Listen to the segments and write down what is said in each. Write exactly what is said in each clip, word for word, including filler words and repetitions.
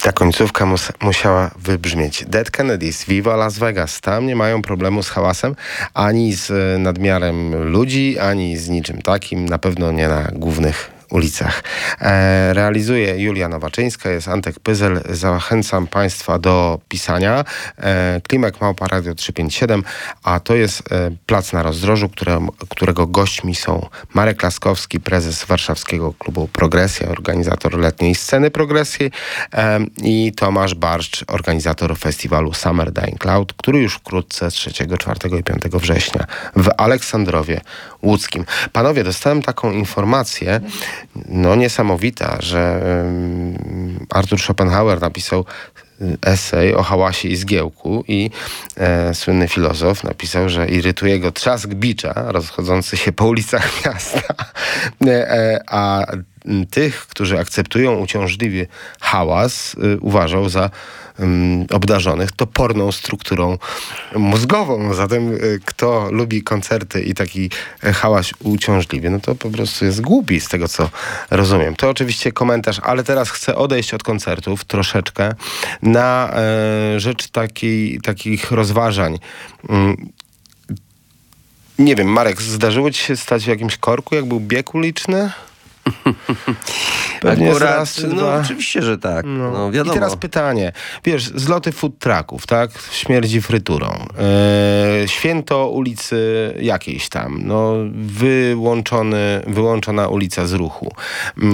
Ta końcówka mus- musiała wybrzmieć. Dead Kennedys, Viva Las Vegas. Tam nie mają problemu z hałasem, ani z y, nadmiarem ludzi, ani z niczym takim. Na pewno nie na głównych ulicach. E, realizuje Julia Nowaczyńska, jest Antek Pyzel. Zachęcam Państwa do pisania. E, Klimek Małpa Radio trzysta pięćdziesiąt siedem, a to jest e, Plac na Rozdrożu, które, którego gośćmi są Marek Laskowski, prezes Warszawskiego Klubu Progresja, organizator letniej sceny Progresji, e, i Tomasz Barszcz, organizator festiwalu Summer Dying Cloud, który już wkrótce trzeciego, czwartego i piątego września w Aleksandrowie Łódzkim. Panowie, dostałem taką informację, no niesamowita, że um, Arthur Schopenhauer napisał esej o hałasie i zgiełku i e, słynny filozof napisał, że irytuje go trzask bicza rozchodzący się po ulicach miasta, e, a tych, którzy akceptują uciążliwy hałas, y, uważał za um, obdarzonych toporną strukturą mózgową. Zatem y, kto lubi koncerty i taki y, hałas uciążliwy, no to po prostu jest głupi, z tego co rozumiem. To oczywiście komentarz, ale teraz chcę odejść od koncertów troszeczkę na y, rzecz takiej, takich rozważań. Y, nie wiem, Marek, zdarzyło ci się stać w jakimś korku, jak był bieg uliczny? Pewnie Akurat, raz, no dwa. Oczywiście, że tak. No. No, wiadomo. I teraz pytanie. Wiesz, zloty food trucków, tak? Śmierdzi fryturą. Yy, święto ulicy jakiejś tam. No, wyłączony, wyłączona ulica z ruchu. Yy,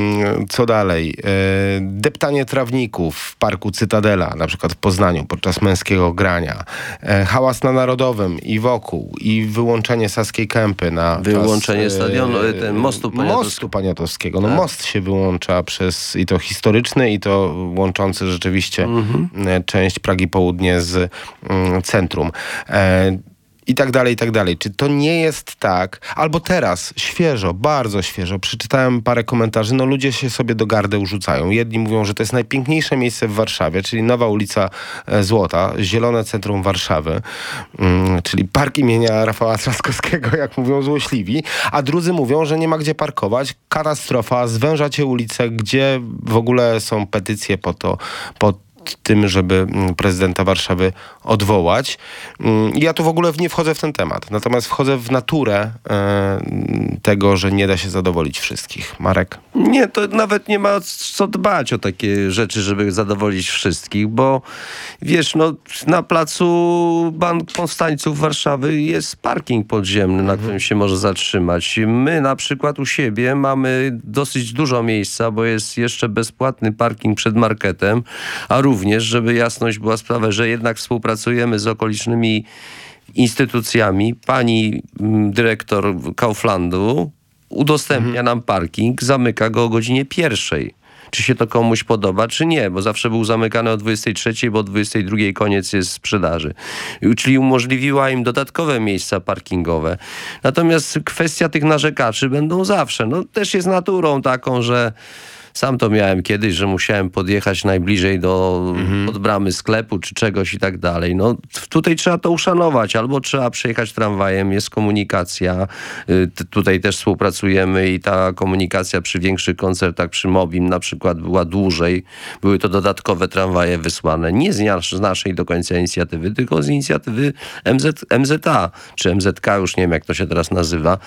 co dalej? Yy, deptanie trawników w parku Cytadela, na przykład w Poznaniu, podczas męskiego grania. Yy, hałas na Narodowym i wokół. I wyłączenie Saskiej Kępy na Wyłączenie czas, stadionu, yy, ten mostu Poniatowskiego. Mostu Poniatowskiego. No tak. most się wyłącza przez i to historyczny, i to łączący rzeczywiście mm-hmm. część Pragi Południe z mm, centrum. E, I tak dalej, i tak dalej. Czy to nie jest tak? Albo teraz, świeżo, bardzo świeżo, przeczytałem parę komentarzy, no ludzie się sobie do gardeł rzucają. Jedni mówią, że to jest najpiękniejsze miejsce w Warszawie, czyli nowa ulica Złota, zielone centrum Warszawy, mm, czyli park imienia Rafała Trzaskowskiego, jak mówią złośliwi, a drudzy mówią, że nie ma gdzie parkować, katastrofa, zwężacie ulicę, gdzie w ogóle są petycje po to, po tym, żeby prezydenta Warszawy odwołać. Ja tu w ogóle nie wchodzę w ten temat. Natomiast wchodzę w naturę e, tego, że nie da się zadowolić wszystkich. Marek? Nie, to nawet nie ma co dbać o takie rzeczy, żeby zadowolić wszystkich, bo wiesz, no na placu Bank Powstańców Warszawy jest parking podziemny, na którym się może zatrzymać. My na przykład u siebie mamy dosyć dużo miejsca, bo jest jeszcze bezpłatny parking przed marketem, a również, żeby jasność była sprawa, że jednak współpracujemy z okolicznymi instytucjami. Pani m, dyrektor Kauflandu udostępnia mhm. nam parking, zamyka go o godzinie pierwszej. Czy się to komuś podoba, czy nie, bo zawsze był zamykany o dwudziestej trzeciej, bo o dwudziestej drugiej koniec jest sprzedaży. Czyli umożliwiła im dodatkowe miejsca parkingowe. Natomiast kwestia tych narzekaczy będą zawsze. No też jest naturą taką, że sam to miałem kiedyś, że musiałem podjechać najbliżej do mhm. pod bramy sklepu czy czegoś i tak dalej. No tutaj trzeba to uszanować. Albo trzeba przejechać tramwajem, jest komunikacja. Y, tutaj też współpracujemy i ta komunikacja przy większych koncertach, przy Mobim na przykład była dłużej. Były to dodatkowe tramwaje wysłane. Nie z, nas, z naszej do końca inicjatywy, tylko z inicjatywy M Z, M Z A, czy M Z K, już nie wiem jak to się teraz nazywa.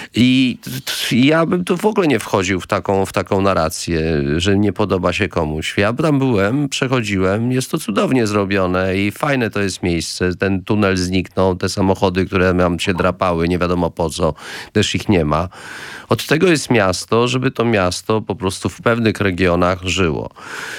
I ja bym tu w ogóle nie wchodził w taką, w taką narrację, że nie podoba się komuś. Ja tam byłem, przechodziłem, jest to cudownie zrobione i fajne to jest miejsce. Ten tunel zniknął, te samochody, które nam się drapały, nie wiadomo po co, też ich nie ma. Od tego jest miasto, żeby to miasto po prostu w pewnych regionach żyło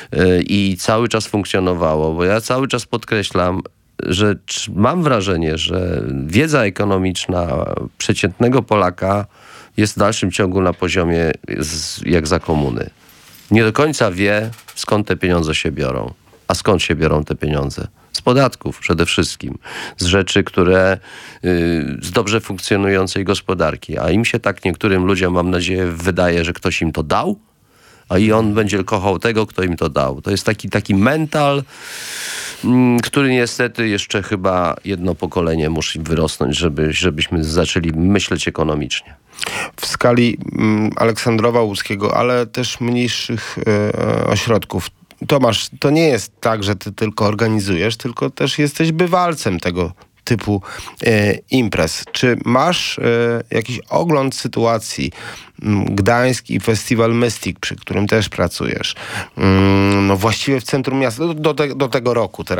i cały czas funkcjonowało, bo ja cały czas podkreślam, że mam wrażenie, że wiedza ekonomiczna przeciętnego Polaka jest w dalszym ciągu na poziomie z, jak za komuny. Nie do końca wie, skąd te pieniądze się biorą. A skąd się biorą te pieniądze? Z podatków przede wszystkim. Z rzeczy, które y, z dobrze funkcjonującej gospodarki. A im się tak niektórym ludziom, mam nadzieję, wydaje, że ktoś im to dał, a i on będzie kochał tego, kto im to dał. To jest taki, taki mental, mm, który niestety jeszcze chyba jedno pokolenie musi wyrosnąć, żeby, żebyśmy zaczęli myśleć ekonomicznie. W skali mm, Aleksandrowa Łódzkiego, ale też mniejszych e, ośrodków, Tomasz, to nie jest tak, że ty tylko organizujesz, tylko też jesteś bywalcem tego typu e, imprez. Czy masz e, jakiś ogląd sytuacji? Gdańsk i Festiwal Mystic, przy którym też pracujesz. Mm, no właściwie w centrum miasta, do, do, te, do tego roku teraz